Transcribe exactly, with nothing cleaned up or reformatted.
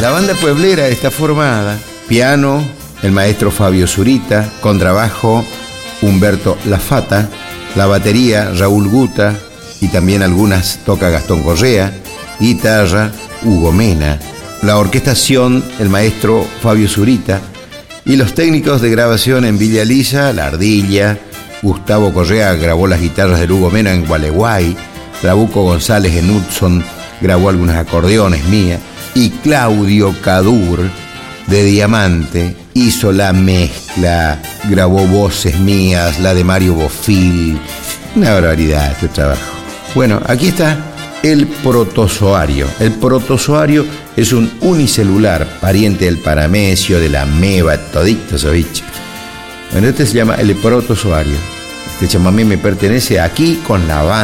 La banda pueblera está formada: piano, el maestro Fabio Zurita; contrabajo, Humberto Lafata; la batería, Raúl Guta, y también algunas toca Gastón Correa; guitarra, Hugo Mena; la orquestación, el maestro Fabio Zurita; y los técnicos de grabación en Villa Lisa, La Ardilla. Gustavo Correa grabó las guitarras de Hugo Mena en Gualeguay; Trabuco González en Hudson grabó algunos acordeones mías; y Claudio Cadur, de Diamante, hizo la mezcla, grabó voces mías, la de Mario Bofil. Una barbaridad este trabajo. Bueno, aquí está el protozoario. El protozoario es un unicelular, pariente del paramecio, de la ameba, todito esos bichos. Bueno, este se llama el protozoario. Este chamamé me pertenece aquí con la banda.